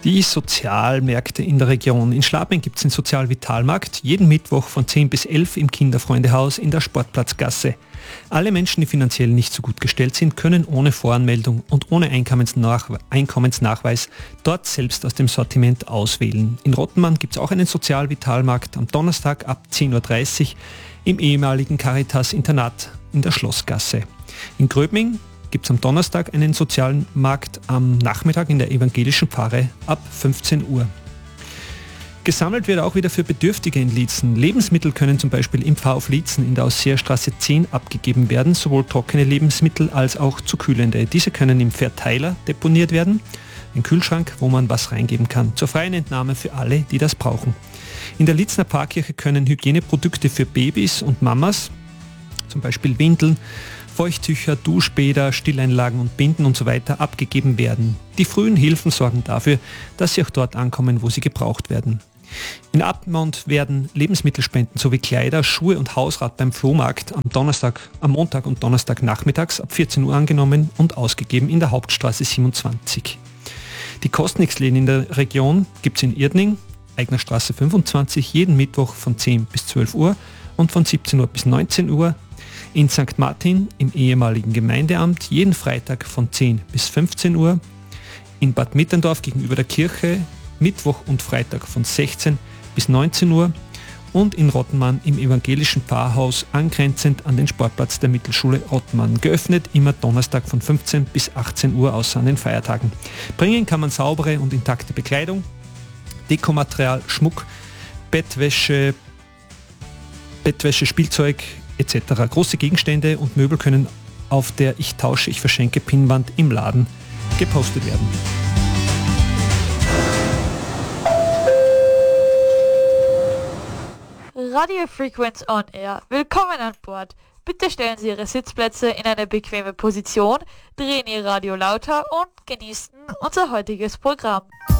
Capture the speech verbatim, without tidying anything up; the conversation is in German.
Die Sozialmärkte in der Region. In Schladming gibt es den Sozialvitalmarkt, jeden Mittwoch von zehn bis elf im Kinderfreundehaus in der Sportplatzgasse. Alle Menschen, die finanziell nicht so gut gestellt sind, können ohne Voranmeldung und ohne Einkommensnach- Einkommensnachweis dort selbst aus dem Sortiment auswählen. In Rottenmann gibt es auch einen Sozialvitalmarkt am Donnerstag ab zehn Uhr dreißig im ehemaligen Caritas-Internat in der Schlossgasse. In Gröbming gibt es am Donnerstag einen sozialen Markt am Nachmittag in der evangelischen Pfarre ab fünfzehn Uhr. Gesammelt wird auch wieder für Bedürftige in Liezen. Lebensmittel können zum Beispiel im Pfarrhof Liezen in der Ausseerstraße zehn abgegeben werden, sowohl trockene Lebensmittel als auch zu kühlende. Diese können im Verteiler deponiert werden, ein Kühlschrank, wo man was reingeben kann, zur freien Entnahme für alle, die das brauchen. In der Liezener Pfarrkirche können Hygieneprodukte für Babys und Mamas, zum Beispiel Windeln, Feuchttücher, Duschbäder, Stilleinlagen und Binden und so weiter abgegeben werden. Die frühen Hilfen sorgen dafür, dass sie auch dort ankommen, wo sie gebraucht werden. In Abmont werden Lebensmittelspenden sowie Kleider, Schuhe und Hausrat beim Flohmarkt am Donnerstag, am Montag und Donnerstag nachmittags ab vierzehn Uhr angenommen und ausgegeben in der Hauptstraße siebenundzwanzig. Die Kostnix-Läden in der Region gibt es in Irdning, Eignerstraße fünfundzwanzig, jeden Mittwoch von zehn bis zwölf Uhr und von siebzehn Uhr bis neunzehn Uhr. In Sankt Martin im ehemaligen Gemeindeamt jeden Freitag von zehn bis fünfzehn Uhr. In Bad Mitterndorf gegenüber der Kirche Mittwoch und Freitag von sechzehn bis neunzehn Uhr. Und in Rottenmann im evangelischen Pfarrhaus angrenzend an den Sportplatz der Mittelschule Rottenmann. Geöffnet immer Donnerstag von fünfzehn bis achtzehn Uhr außer an den Feiertagen. Bringen kann man saubere und intakte Bekleidung, Dekomaterial, Schmuck, Bettwäsche, Bettwäsche, Spielzeug et cetera. Große Gegenstände und Möbel können auf der Ich tausche, ich verschenke Pinnwand im Laden gepostet werden. Radio Frequenz on Air. Willkommen an Bord. Bitte stellen Sie Ihre Sitzplätze in eine bequeme Position, drehen Ihr Radio lauter und genießen unser heutiges Programm.